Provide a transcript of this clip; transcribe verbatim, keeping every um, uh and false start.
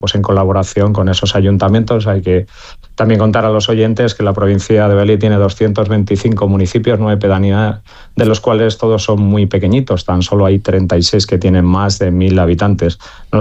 pues en colaboración con esos ayuntamientos. Hay que también contar a los oyentes que la provincia de Beli tiene doscientos veinticinco municipios, nueve pedanías, de los cuales todos son muy pequeñitos. Tan solo hay treinta y seis que tienen más de mil habitantes.